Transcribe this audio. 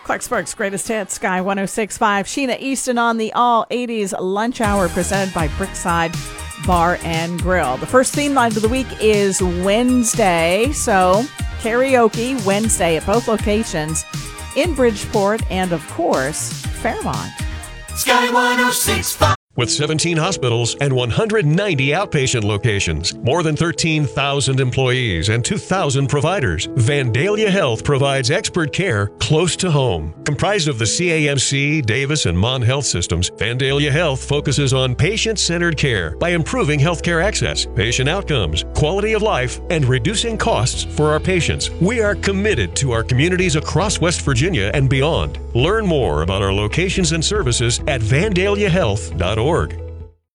Clarksburg's greatest hits, Sky 106.5. Sheena Easton on the All 80s Lunch Hour presented by Brickside Bar and Grill. The first theme night of the week is Wednesday, so karaoke Wednesday at both locations in Bridgeport and, of course, Fairmont. Sky 106.5. With 17 hospitals and 190 outpatient locations, more than 13,000 employees and 2,000 providers, Vandalia Health provides expert care close to home. Comprised of the CAMC, Davis, and Mon Health systems, Vandalia Health focuses on patient-centered care by improving healthcare access, patient outcomes, quality of life, and reducing costs for our patients. We are committed to our communities across West Virginia and beyond. Learn more about our locations and services at vandaliahealth.org.